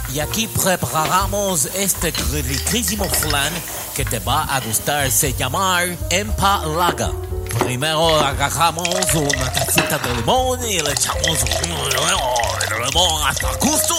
Y aquí preparamos este riquísimo flan que te va a gustar. Se llama empalaga. Primero agarramos una tacita de limón y le echamos el limón hasta el gusto.